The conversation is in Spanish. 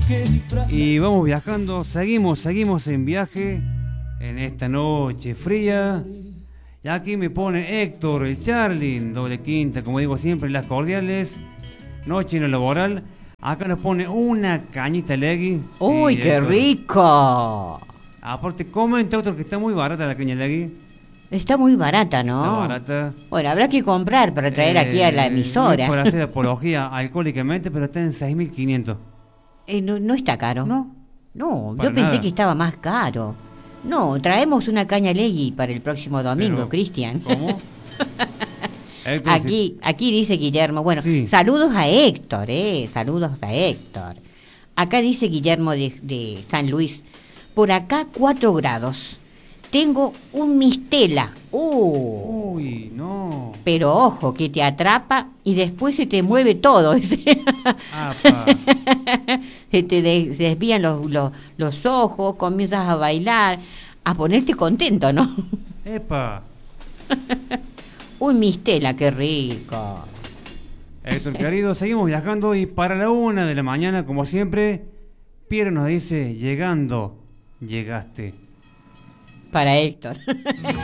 Y vamos viajando, seguimos en viaje en esta noche fría. Y aquí me pone Héctor, el Charlie, doble quinta, como digo siempre, las cordiales. Noche en lo laboral. Acá nos pone una cañita legui. ¡Uy, Sí, qué Héctor. rico! Aparte, comenta Héctor que está muy barata la caña legui. Está muy barata, ¿no? Está barata. Bueno, habrá que comprar para traer aquí a la No es emisora. por hacer apología alcohólicamente, pero está en 6.500. No, no está caro. ¿No? No, Para yo pensé nada. que estaba más caro. No, traemos una caña legui para el próximo domingo, Pero, Cristian. ¿cómo? Héctor, Aquí dice Guillermo. Bueno, Sí. saludos a Héctor, saludos a Héctor. Acá dice Guillermo de San Luis. Por acá 4 grados. Tengo un mistela. Uy, no. Pero ojo, que te atrapa y después se te mueve todo. Apa. Se desvían los ojos, comienzas a bailar, a ponerte contento, ¿no? Epa. Uy, mistela, qué rico. Héctor querido, seguimos viajando y para la 1 de la mañana, como siempre, Piero nos dice, llegando, llegaste. Para Héctor.